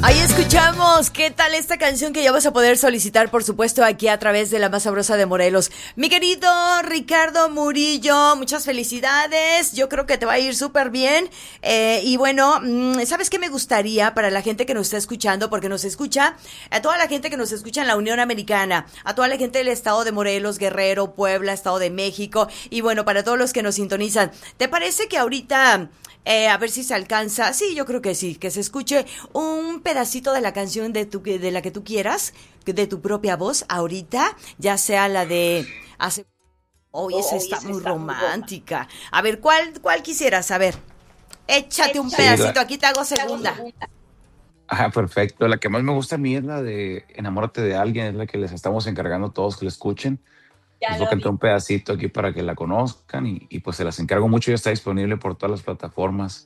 Ahí escuchamos, ¿qué tal esta canción que ya vas a poder solicitar, por supuesto, aquí a través de La Más Sabrosa de Morelos? Mi querido Ricardo Murillo, muchas felicidades, yo creo que te va a ir súper bien. Y bueno, ¿sabes qué me gustaría para la gente que nos está escuchando? Porque nos escucha, a toda la gente que nos escucha en la Unión Americana, a toda la gente del estado de Morelos, Guerrero, Puebla, Estado de México, y bueno, para todos los que nos sintonizan, ¿te parece que ahorita... a ver si se alcanza, sí, yo creo que sí, que se escuche un pedacito de la canción de la que tú quieras, de tu propia voz, ahorita, ya sea la de hace... Oye, esa está muy romántica. A ver, ¿cuál quisieras? A ver, échate un Sí, pedacito, aquí te hago segunda. perfecto. La que más me gusta a mí es la de Enamórate de alguien, es la que les estamos encargando a todos que la escuchen. Les voy a cantar un pedacito aquí para que la conozcan y pues se las encargo mucho. Ya está disponible por todas las plataformas,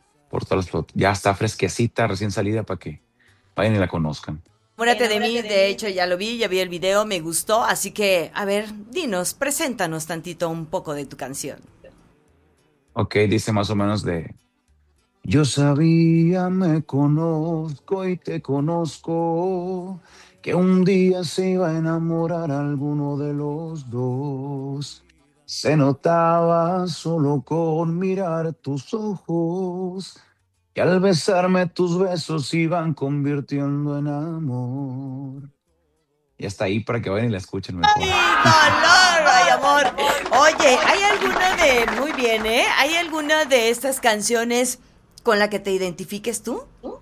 ya está fresquecita, recién salida para que vayan y la conozcan. Enamórate de mí, de hecho ya lo vi, ya vi el video, me gustó, así que, a ver, dinos, preséntanos tantito un poco de tu canción. Ok, dice más o menos de... Yo sabía, me conozco y te conozco, que un día se iba a enamorar alguno de los dos. Se notaba solo con mirar tus ojos, que al besarme tus besos se iban convirtiendo en amor. Y hasta ahí para que vayan y la escuchen mejor. ¡Ay, dolor! ¡Ay, amor! Oye, ¿hay alguna de... Muy bien, ¿eh? ¿Hay alguna de estas canciones con la que te identifiques tú?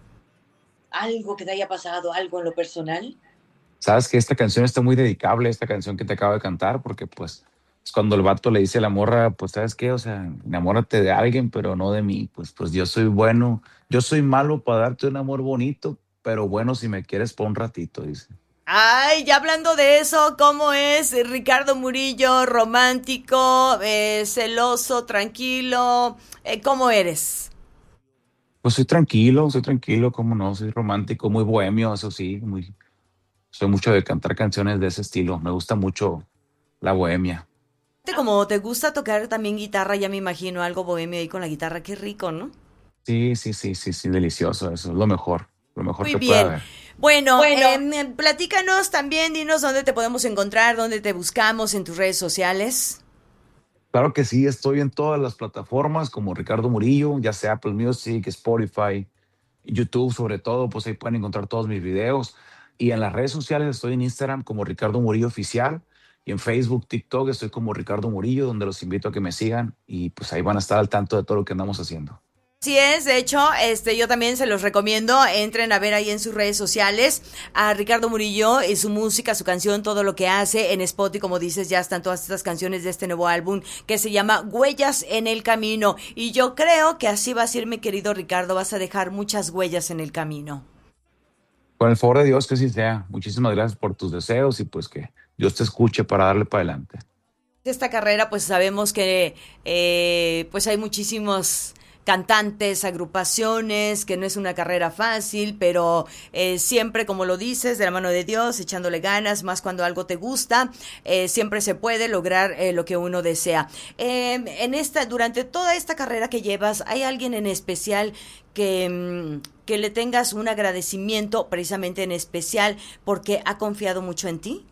Algo que te haya pasado, algo en lo personal. Sabes que esta canción está muy dedicable, esta canción que te acabo de cantar, porque pues es cuando el vato le dice a la morra, pues sabes qué, o sea, enamórate de alguien, pero no de mí, pues yo soy bueno, yo soy malo para darte un amor bonito, pero bueno si me quieres por un ratito, dice. Ay, ya hablando de eso, ¿cómo es Ricardo Murillo? Romántico, celoso, tranquilo, ¿cómo eres? Pues soy tranquilo, cómo no, soy romántico, muy bohemio, eso sí, soy mucho de cantar canciones de ese estilo, me gusta mucho la bohemia. Como te gusta tocar también guitarra, ya me imagino algo bohemio ahí con la guitarra, qué rico, ¿no? Sí, sí, sí, sí, sí, delicioso, eso es lo mejor Muy que pueda bien. haber. Bueno, platícanos también, dinos dónde te podemos encontrar, dónde te buscamos en tus redes sociales. Claro que sí, estoy en todas las plataformas como Ricardo Murillo, ya sea Apple Music, Spotify, YouTube sobre todo, pues ahí pueden encontrar todos mis videos. Y en las redes sociales estoy en Instagram como Ricardo Murillo Oficial y en Facebook, TikTok estoy como Ricardo Murillo, donde los invito a que me sigan y pues ahí van a estar al tanto de todo lo que andamos haciendo. Así es, de hecho, yo también se los recomiendo, entren a ver ahí en sus redes sociales a Ricardo Murillo, y su música, su canción, todo lo que hace en Spotify, como dices, ya están todas estas canciones de este nuevo álbum que se llama Huellas en el Camino, y yo creo que así va a ser, mi querido Ricardo, vas a dejar muchas huellas en el camino. Con el favor de Dios que así sea. Muchísimas gracias por tus deseos y pues que Dios te escuche para darle para adelante. Esta carrera, pues sabemos que pues hay muchísimos cantantes, agrupaciones, que no es una carrera fácil, pero siempre, como lo dices, de la mano de Dios, echándole ganas, más cuando algo te gusta, siempre se puede lograr lo que uno desea. Durante toda esta carrera que llevas, ¿hay alguien en especial que le tengas un agradecimiento, precisamente en especial, porque ha confiado mucho en ti?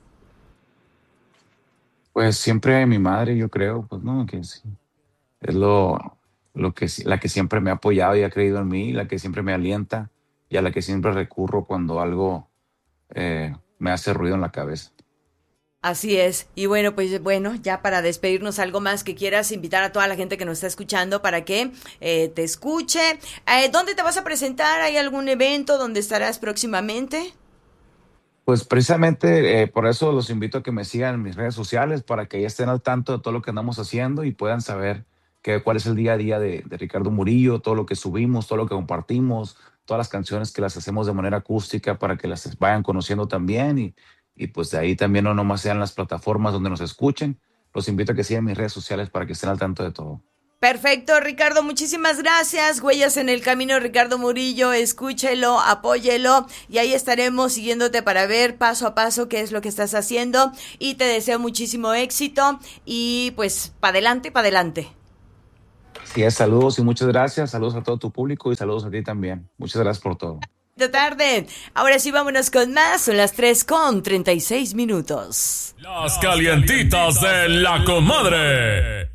Pues siempre mi madre, yo creo, pues no, que sí, es la que siempre me ha apoyado y ha creído en mí, la que siempre me alienta y a la que siempre recurro cuando algo me hace ruido en la cabeza. Así es. Y bueno, pues bueno, ya para despedirnos, algo más que quieras invitar a toda la gente que nos está escuchando para que te escuche. ¿Dónde te vas a presentar? ¿Hay algún evento donde estarás próximamente? Pues precisamente por eso los invito a que me sigan en mis redes sociales para que ya estén al tanto de todo lo que andamos haciendo y puedan saber cuál es el día a día de Ricardo Murillo, todo lo que subimos, todo lo que compartimos, todas las canciones que las hacemos de manera acústica para que las vayan conociendo también y pues de ahí también no nomás sean las plataformas donde nos escuchen. Los invito a que sigan mis redes sociales para que estén al tanto de todo. Perfecto, Ricardo, muchísimas gracias. Huellas en el Camino, Ricardo Murillo, escúchelo, apóyelo y ahí estaremos siguiéndote para ver paso a paso qué es lo que estás haciendo y te deseo muchísimo éxito y pues para adelante, para adelante. Así es, saludos y muchas gracias. Saludos a todo tu público y saludos a ti también. Muchas gracias por todo. de tarde. Ahora sí, vámonos con más. Son las 3:36 minutos. Las calientitas de la comadre.